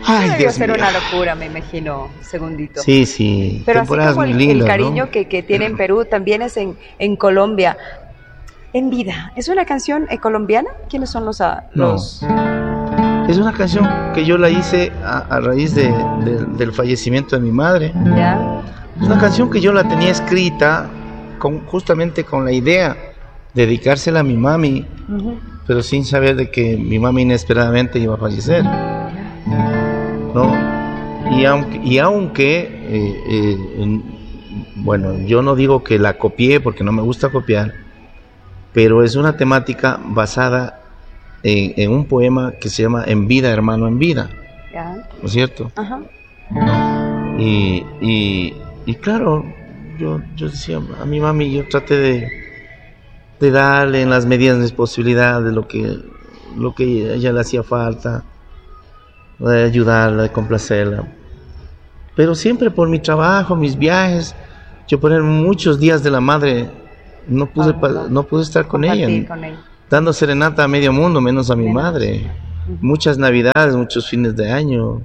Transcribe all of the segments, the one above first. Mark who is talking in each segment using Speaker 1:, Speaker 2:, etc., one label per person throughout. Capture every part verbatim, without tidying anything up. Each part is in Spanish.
Speaker 1: Ay,
Speaker 2: debió
Speaker 1: Dios
Speaker 2: ser
Speaker 1: mío.
Speaker 2: una locura, me imagino, segundito.
Speaker 1: Sí, sí.
Speaker 2: Pero así
Speaker 1: temporadas
Speaker 2: como
Speaker 1: muy
Speaker 2: el,
Speaker 1: lindas,
Speaker 2: el cariño
Speaker 1: ¿no?
Speaker 2: que, que tiene en Perú, también es en, en Colombia. En Vida, ¿es una canción eh, colombiana? ¿Quiénes son los, ah,
Speaker 1: No.
Speaker 2: los...?
Speaker 1: Es una canción que yo la hice a, a raíz de, de, del fallecimiento de mi madre.
Speaker 2: ¿Ya?
Speaker 1: Es una canción que yo la tenía escrita con, justamente con la idea de dedicársela a mi mami,
Speaker 2: Uh-huh.
Speaker 1: pero sin saber de que mi mami inesperadamente iba a fallecer, ¿no? Y aunque, y aunque eh, eh, en- bueno, yo no digo que la copié porque no me gusta copiar, pero es una temática basada en, en un poema que se llama En vida, hermano, en vida,
Speaker 2: ¿Ya?
Speaker 1: ¿no es cierto?
Speaker 2: Ajá.
Speaker 1: Y, y, y claro, yo, yo decía a mi mami, yo traté de, de darle en las medidas de mis posibilidades lo que, lo que a ella le hacía falta, de ayudarla, de complacerla. Pero siempre por mi trabajo, mis viajes, yo por ejemplo, muchos días de la madre no pude,
Speaker 2: Ah,
Speaker 1: pa-
Speaker 2: no.
Speaker 1: no pude estar con
Speaker 2: Compartir
Speaker 1: ella,
Speaker 2: con ella.
Speaker 1: dando serenata a medio mundo, menos a mi
Speaker 2: Menos.
Speaker 1: madre.
Speaker 2: Ujú.
Speaker 1: Muchas navidades, muchos fines de año.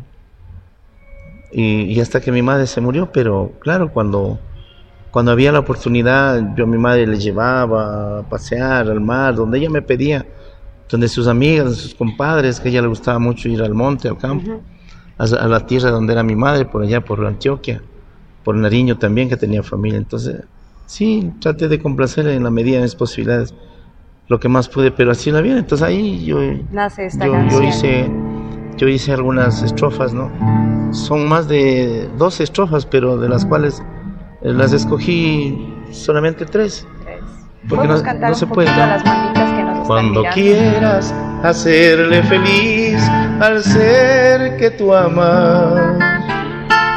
Speaker 1: Y, y hasta que mi madre se murió, pero claro, cuando, cuando había la oportunidad, yo a mi madre le llevaba a pasear al mar, donde ella me pedía, donde sus amigas, sus compadres, que a ella le gustaba mucho ir al monte, al campo,
Speaker 2: Ujú.
Speaker 1: a, a la tierra donde era mi madre, por allá, por Antioquia, por Nariño también, que tenía familia. Entonces, sí, traté de complacerle en la medida de mis posibilidades, lo que más pude, pero así la vida. Entonces ahí yo,
Speaker 2: Nace esta
Speaker 1: yo, yo
Speaker 2: canción.
Speaker 1: hice, yo hice algunas estrofas, ¿no? Son más de doce estrofas, pero de las cuales eh, las escogí solamente tres.
Speaker 2: Tres.
Speaker 1: Porque
Speaker 2: ¿Podemos
Speaker 1: no-
Speaker 2: cantar
Speaker 1: no
Speaker 2: un
Speaker 1: se
Speaker 2: poquito
Speaker 1: puede, ¿no?
Speaker 2: a las mamitas que nos están
Speaker 1: Cuando
Speaker 2: mirando?
Speaker 1: quieras hacerle feliz al ser que tú amas,